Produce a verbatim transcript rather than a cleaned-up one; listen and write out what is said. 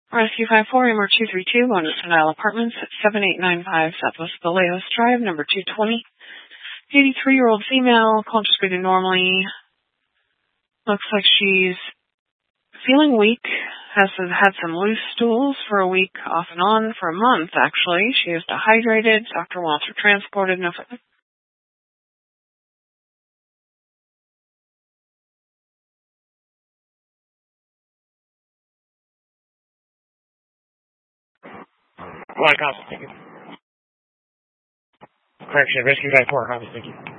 Rescue five four, Amber two three two, Bonus Sundial Apartments at seven eight nine five Southwest Vallejo Drive, number two twenty. eighty-three-year-old female, conscious breathing normally. Looks like she's feeling weak. Has had some loose stools for a week, off and on, for a month, actually. She is dehydrated. Doctor wants her transported. No further. One copy, thank you. Correction, Rescue five four, copy, thank you.